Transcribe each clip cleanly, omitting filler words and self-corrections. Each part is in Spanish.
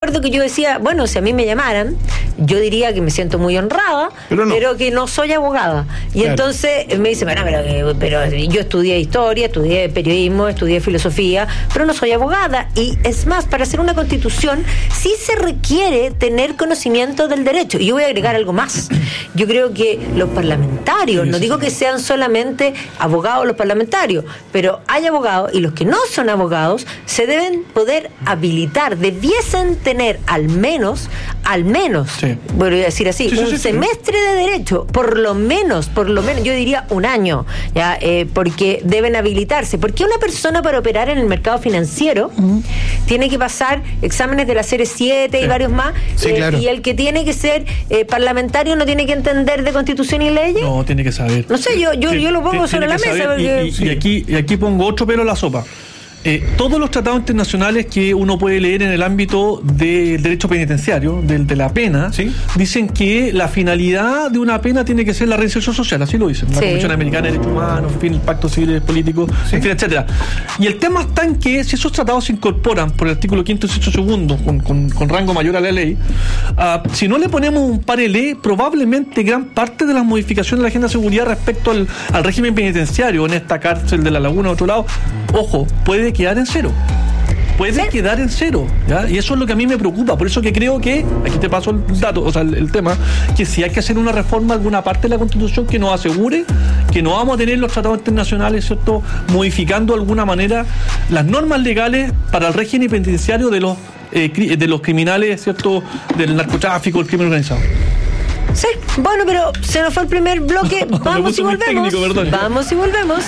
acuerdo que yo decía, bueno, si a mí me llamaran, yo diría que me siento muy honrada, pero que no soy abogada. Y entonces me dice, bueno, pero yo estudié historia, estudié periodismo, estudié filosofía, pero no soy abogada. Y es más, para hacer una constitución sí se requiere tener conocimiento del derecho. Y yo voy a agregar algo más. Yo creo que los parlamentarios, no digo que sean solamente abogados los parlamentarios, pero hay abogados, y los que no son abogados se deben poder habilitar, debiesen tener al menos, voy a decir así, un semestre de derecho, por lo menos, yo diría un año, ya, porque deben habilitarse, porque una persona para operar en el mercado financiero tiene que pasar exámenes de la serie 7 y varios más, y el que tiene que ser parlamentario no tiene que entender de constitución y leyes. No, tiene que saber. No sé, yo lo pongo sobre la mesa. Porque, y aquí pongo otro pelo a la sopa. Todos los tratados internacionales que uno puede leer en el ámbito del derecho penitenciario, de la pena, dicen que la finalidad de una pena tiene que ser la reinserción social, así lo dicen. La Convención Americana de Derechos Humanos, en fin, el Pacto Civil Político, en fin, etcétera. Y el tema está en que si esos tratados se incorporan por el artículo 5 y 18 segundos, con rango mayor a la ley, si no le ponemos un parelé, probablemente gran parte de las modificaciones de la agenda de seguridad respecto al régimen penitenciario en esta cárcel de La Laguna, de otro lado, ojo, puede quedar en cero. Quedar en cero, ¿ya? Y eso es lo que a mí me preocupa. Por eso que creo que, aquí te paso el dato, o sea, el tema, que si hay que hacer una reforma de alguna parte de la Constitución que nos asegure que no vamos a tener los tratados internacionales, ¿cierto?, modificando de alguna manera las normas legales para el régimen penitenciario de los criminales, ¿cierto?, del narcotráfico, el crimen organizado. Sí, bueno, pero se nos fue el primer bloque. Vamos y volvemos. Vamos y volvemos.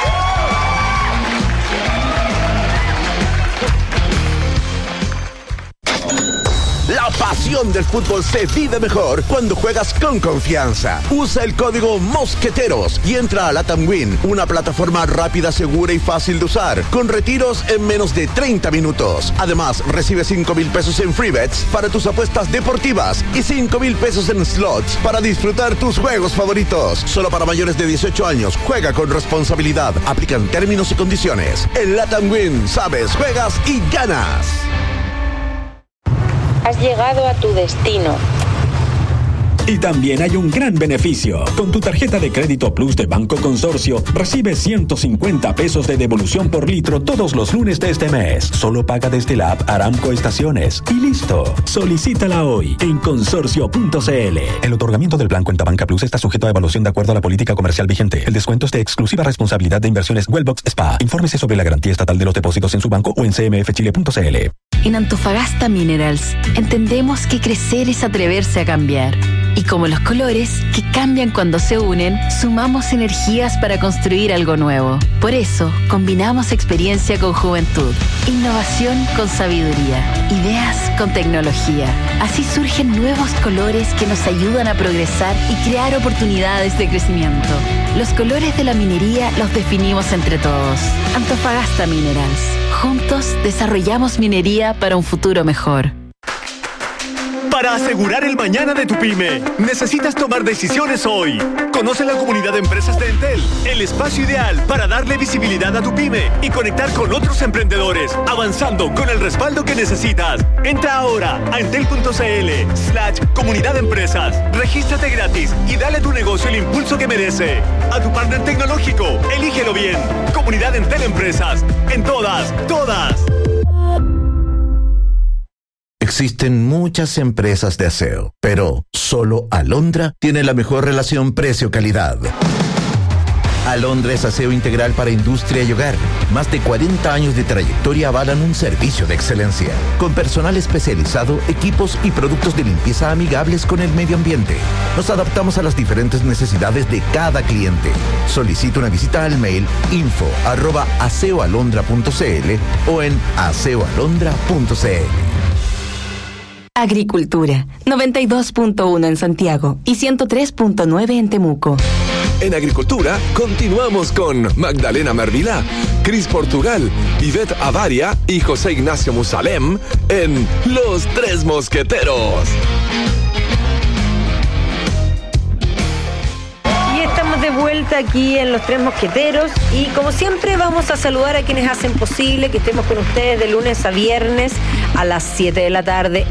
La pasión del fútbol se vive mejor cuando juegas con confianza. Usa el código MOSQUETEROS y entra a LATAM Win, una plataforma rápida, segura y fácil de usar, con retiros en menos de 30 minutos. Además, recibe 5,000 pesos en free bets para tus apuestas deportivas y 5,000 pesos en slots para disfrutar tus juegos favoritos. Solo para mayores de 18 años. Juega con responsabilidad. Aplican términos y condiciones. En LATAM Win, sabes, juegas y ganas. Has llegado a tu destino. Y también hay un gran beneficio. Con tu tarjeta de crédito Plus de Banco Consorcio, recibes 150 pesos de devolución por litro todos los lunes de este mes. Solo paga desde la app Aramco Estaciones. Y listo. Solicítala hoy en consorcio.cl. El otorgamiento del plan Cuenta Banca Plus está sujeto a evaluación de acuerdo a la política comercial vigente. El descuento es de exclusiva responsabilidad de Inversiones Wellbox SPA. Infórmese sobre la garantía estatal de los depósitos en su banco o en cmfchile.cl. En Antofagasta Minerals entendemos que crecer es atreverse a cambiar. Y como los colores, que cambian cuando se unen, sumamos energías para construir algo nuevo. Por eso, combinamos experiencia con juventud, innovación con sabiduría, ideas con tecnología. Así surgen nuevos colores que nos ayudan a progresar y crear oportunidades de crecimiento. Los colores de la minería los definimos entre todos. Antofagasta Minerals. Juntos desarrollamos minería para un futuro mejor. Para asegurar el mañana de tu pyme, necesitas tomar decisiones hoy. Conoce la comunidad de empresas de Entel, el espacio ideal para darle visibilidad a tu pyme y conectar con otros emprendedores, avanzando con el respaldo que necesitas. Entra ahora a entel.cl/comunidad de empresas. Regístrate gratis y dale a tu negocio el impulso que merece. A tu partner tecnológico, elígelo bien. Comunidad Entel Empresas. En todas. Existen muchas empresas de aseo, pero solo Alondra tiene la mejor relación precio-calidad. Alondra es aseo integral para industria y hogar. Más de 40 años de trayectoria avalan un servicio de excelencia, con personal especializado, equipos y productos de limpieza amigables con el medio ambiente. Nos adaptamos a las diferentes necesidades de cada cliente. Solicita una visita al mail info@aseoalondra.cl o en aseoalondra.cl. Agricultura, 92.1 en Santiago y 103.9 en Temuco. En Agricultura continuamos con Magdalena Mervilá, Cris Portugal, Ivette Avaria y José Ignacio Musalem en Los Tres Mosqueteros. De vuelta aquí en Los Tres Mosqueteros y como siempre vamos a saludar a quienes hacen posible que estemos con ustedes de lunes a viernes a las 7 de la tarde